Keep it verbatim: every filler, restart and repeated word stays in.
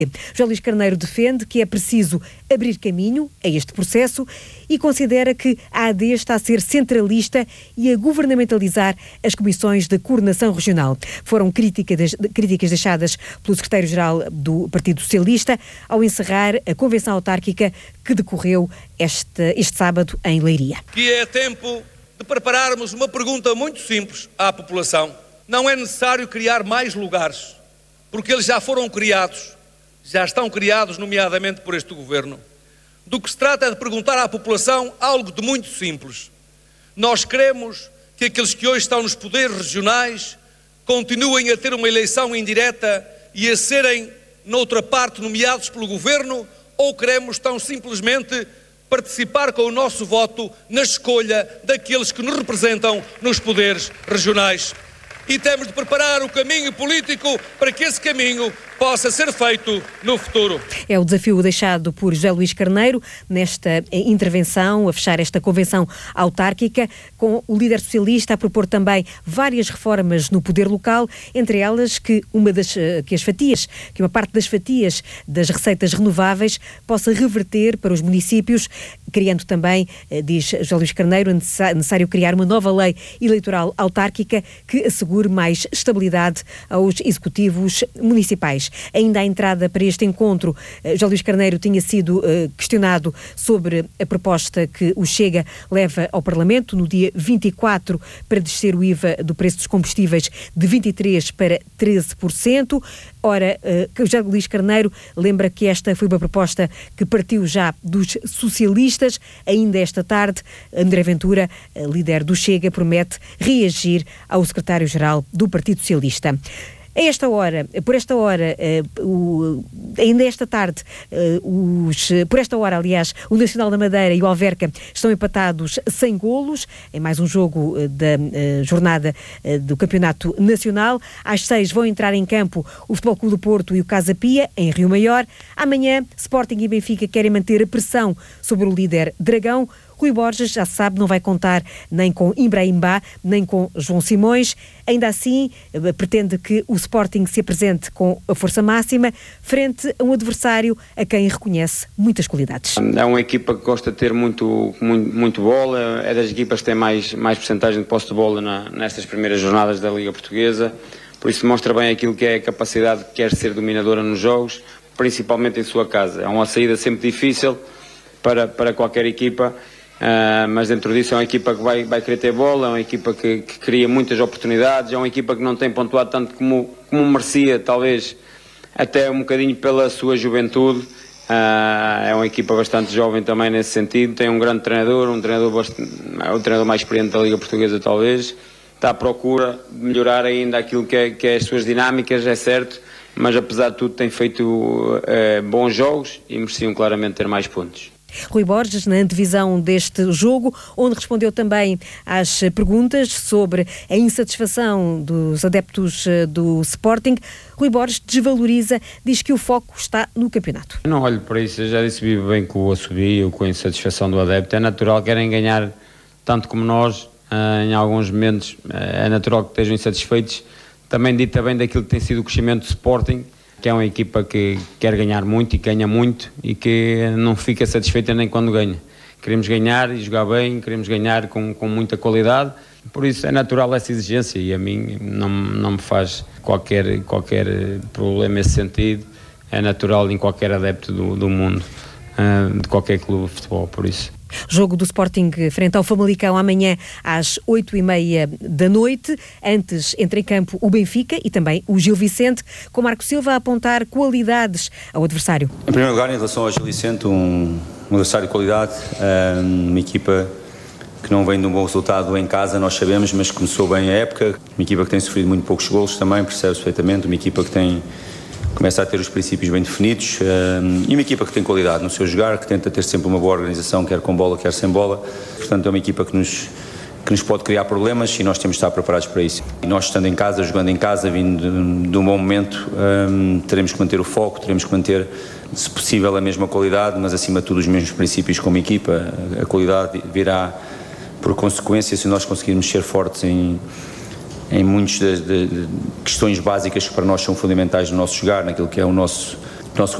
José Luís Carneiro defende que é preciso abrir caminho a este processo e considera que a A D está a ser centralista e a governamentalizar as comissões de coordenação regional. Foram críticas, críticas deixadas pelo secretário-geral do Partido Socialista ao encerrar a convenção autárquica que decorreu este, este sábado em Leiria. Que é tempo de prepararmos uma pergunta muito simples à população. Não é necessário criar mais lugares, porque eles já foram criados. Já estão criados, nomeadamente por este governo. Do que se trata é de perguntar à população algo de muito simples. Nós queremos que aqueles que hoje estão nos poderes regionais continuem a ter uma eleição indireta e a serem, noutra parte, nomeados pelo governo, ou queremos tão simplesmente participar com o nosso voto na escolha daqueles que nos representam nos poderes regionais? E temos de preparar o caminho político para que esse caminho possa ser feito no futuro. É o desafio deixado por José Luís Carneiro nesta intervenção, a fechar esta convenção autárquica, com o líder socialista a propor também várias reformas no poder local, entre elas que uma das que as fatias, que uma parte das fatias das receitas renováveis possa reverter para os municípios, criando também, diz José Luís Carneiro, é necessário criar uma nova lei eleitoral autárquica que assegure mais estabilidade aos executivos municipais. Ainda à entrada para este encontro, José Luís Carneiro tinha sido uh, questionado sobre a proposta que o Chega leva ao Parlamento no dia vinte e quatro para descer o I V A do preço dos combustíveis de vinte e três por cento para treze por cento. Ora, uh, José Luís Carneiro lembra que esta foi uma proposta que partiu já dos socialistas. Ainda esta tarde, André Ventura, uh, líder do Chega, promete reagir ao secretário-geral do Partido Socialista. A esta hora, por esta hora, uh, o, ainda esta tarde, uh, os, por esta hora, aliás, o Nacional da Madeira e o Alverca estão empatados sem golos, em mais um jogo uh, da uh, jornada uh, do Campeonato Nacional. Às seis vão entrar em campo o Futebol Clube do Porto e o Casa Pia, em Rio Maior. Amanhã, Sporting e Benfica querem manter a pressão sobre o líder Dragão. Rui Borges, já se sabe, não vai contar nem com Ibrahim Ba, nem com João Simões. Ainda assim, pretende que o Sporting se apresente com a força máxima frente a um adversário a quem reconhece muitas qualidades. É uma equipa que gosta de ter muito, muito, muito bola, é das equipas que tem mais, mais percentagem de posse de bola na, nestas primeiras jornadas da Liga Portuguesa, por isso mostra bem aquilo que é a capacidade que quer ser dominadora nos jogos, principalmente em sua casa. É uma saída sempre difícil para, para qualquer equipa. Uh, mas dentro disso é uma equipa que vai, vai querer ter bola, é uma equipa que, que cria muitas oportunidades, é uma equipa que não tem pontuado tanto como, como merecia, talvez até um bocadinho pela sua juventude. Uh, é uma equipa bastante jovem também nesse sentido, tem um grande treinador, um treinador bastante, é o treinador mais experiente da Liga Portuguesa talvez, está à procura de melhorar ainda aquilo que é, que é as suas dinâmicas, é certo, mas apesar de tudo tem feito uh, bons jogos e mereciam claramente ter mais pontos. Rui Borges, na antevisão deste jogo, onde respondeu também às perguntas sobre a insatisfação dos adeptos do Sporting, Rui Borges desvaloriza, diz que o foco está no campeonato. Não olho para isso, eu já disse vivo bem com o assobio, com a insatisfação do adepto. É natural, querem ganhar tanto como nós, em alguns momentos, é natural que estejam insatisfeitos. Também dita bem daquilo que tem sido o crescimento do Sporting, que é uma equipa que quer ganhar muito e ganha muito e que não fica satisfeita nem quando ganha. Queremos ganhar e jogar bem, queremos ganhar com, com muita qualidade, por isso é natural essa exigência e a mim não, não me faz qualquer, qualquer problema nesse sentido, é natural em qualquer adepto do, do mundo, de qualquer clube de futebol, por isso. Jogo do Sporting frente ao Famalicão amanhã às oito e meia da noite. Antes entra em campo o Benfica e também o Gil Vicente, com Marco Silva a apontar qualidades ao adversário. Em primeiro lugar, em relação ao Gil Vicente, um, um adversário de qualidade, uma equipa que não vem de um bom resultado em casa, nós sabemos, mas começou bem a época. Uma equipa que tem sofrido muito poucos golos também, percebe-se perfeitamente. Uma equipa que tem começa a ter os princípios bem definidos um, e uma equipa que tem qualidade no seu jogar, que tenta ter sempre uma boa organização, quer com bola, quer sem bola. Portanto, é uma equipa que nos, que nos pode criar problemas e nós temos de estar preparados para isso. E nós, estando em casa, jogando em casa, vindo de, de um bom momento, um, teremos que manter o foco, teremos que manter, se possível, a mesma qualidade, mas acima de tudo os mesmos princípios como equipa. A qualidade virá por consequência se nós conseguirmos ser fortes em em muitas de, de, de questões básicas que para nós são fundamentais no nosso jogar, naquilo que é o nosso nosso